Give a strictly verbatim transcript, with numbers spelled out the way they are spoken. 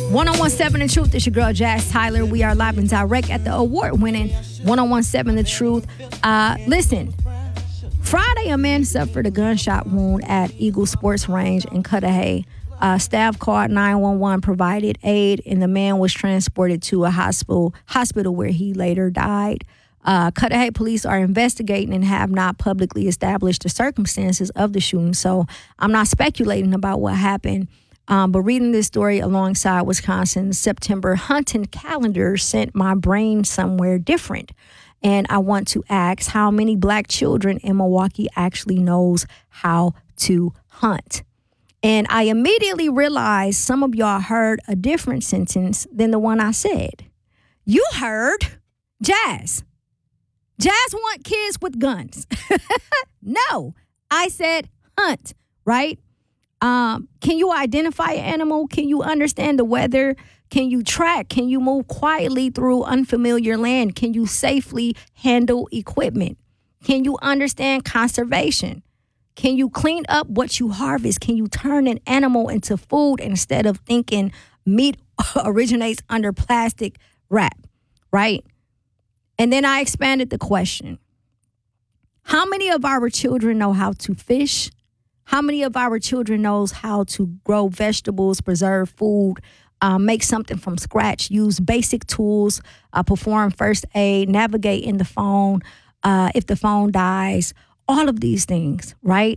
ten seventeen The Truth. It's your girl, Jazz Tyler. We are live and direct at the award-winning ten seventeen The Truth. Uh, listen, Friday, a man suffered a gunshot wound at Eagle Sports Range in Cudahy. Uh, staff called nine one one, provided aid, and the man was transported to a hospital, hospital where he later died. Uh, Cudahy police are investigating and have not publicly established the circumstances of the shooting, so I'm not speculating about what happened. Um, but reading this story alongside Wisconsin's September hunting calendar sent my brain somewhere different. And I want to ask how many black children in Milwaukee actually knows how to hunt. And I immediately realized some of y'all heard a different sentence than the one I said. You heard Jazz. Jazz want kids with guns. No, I said hunt, right? Um, can you identify an animal? Can you understand the weather? Can you track? Can you move quietly through unfamiliar land? Can you safely handle equipment? Can you understand conservation? Can you clean up what you harvest? Can you turn an animal into food instead of thinking meat originates under plastic wrap, right? And then I expanded the question. How many of our children know how to fish? How many of our children knows how to grow vegetables, preserve food, uh, make something from scratch, use basic tools, uh, perform first aid, navigate in the phone uh, if the phone dies, all of these things, right?